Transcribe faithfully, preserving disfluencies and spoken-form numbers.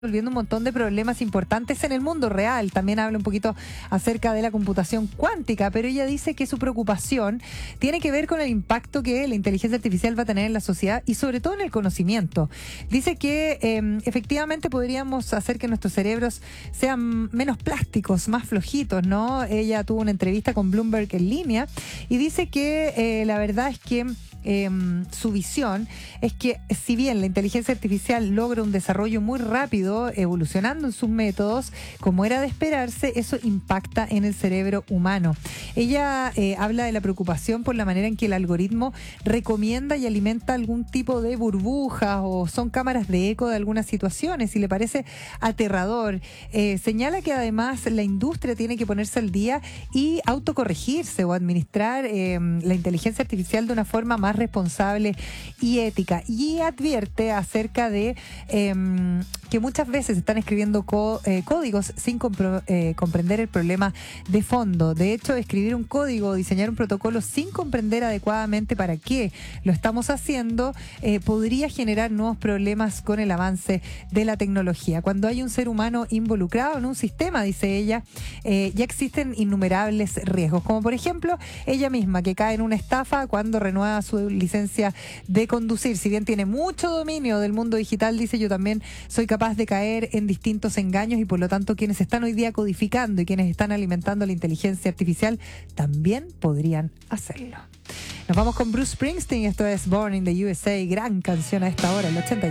resolviendo un montón de problemas importantes en el mundo real. También habla un poquito acerca de la computación cuántica, pero ella dice que su preocupación tiene que ver con el impacto que la inteligencia artificial va a tener en la sociedad y sobre todo en el conocimiento. Dice que eh, efectivamente podríamos hacer que nuestros cerebros sean menos plásticos, más flojitos, ¿no? Ella tuvo una entrevista con Bloomberg en línea y dice que eh, la verdad es que Eh, su visión es que si bien la inteligencia artificial logra un desarrollo muy rápido, evolucionando en sus métodos, como era de esperarse, eso impacta en el cerebro humano. Ella eh, habla de la preocupación por la manera en que el algoritmo recomienda y alimenta algún tipo de burbujas o son cámaras de eco de algunas situaciones y le parece aterrador. Eh, señala que además la industria tiene que ponerse al día y autocorregirse o administrar eh, la inteligencia artificial de una forma más responsable y ética, y advierte acerca de eh, que muchas veces están escribiendo co eh, códigos sin compro eh, comprender el problema de fondo. De hecho, escribir un código, diseñar un protocolo sin comprender adecuadamente para qué lo estamos haciendo eh, podría generar nuevos problemas con el avance de la tecnología. Cuando hay un ser humano involucrado en un sistema, dice ella, eh, ya existen innumerables riesgos, como por ejemplo ella misma que cae en una estafa cuando renueva su licencia de conducir. Si bien tiene mucho dominio del mundo digital, dice, yo también soy capaz de caer en distintos engaños y por lo tanto quienes están hoy día codificando y quienes están alimentando la inteligencia artificial también podrían hacerlo. Nos vamos con Bruce Springsteen, esto es Born in the U S A, gran canción a esta hora, el ochenta.